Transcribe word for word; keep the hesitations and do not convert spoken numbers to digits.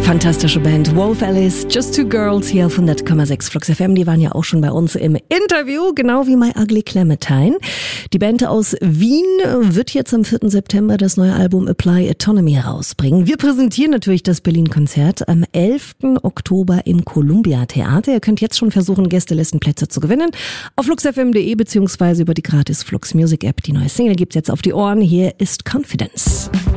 Fantastische Band Wolf Alice, Just Two Girls hier auf hundert Komma sechs Flux F M. Die waren ja auch schon bei uns im Interview, genau wie My Ugly Clementine. Die Band aus Wien wird jetzt am vierten September das neue Album Apply Autonomy herausbringen. Wir präsentieren natürlich das Berlin-Konzert am elften Oktober im Columbia Theater. Ihr könnt jetzt schon versuchen, Gästelistenplätze zu gewinnen auf flux f m punkt de beziehungsweise über die gratis Flux Music App. Die neue Single gibt's jetzt auf die Ohren. Hier ist Confidence.